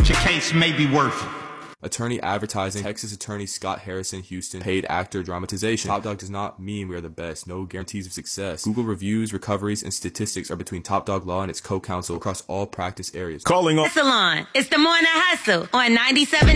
but your case may be worth it. Attorney advertising. Texas attorney Scott Harrison, Houston. Paid actor dramatization. Top Dog does not mean we are the best. No guarantees of success. Google reviews, recoveries, and statistics are between Top Dog Law and its co-counsel across all practice areas. Calling on Salon. It's the Morning Hustle on 97.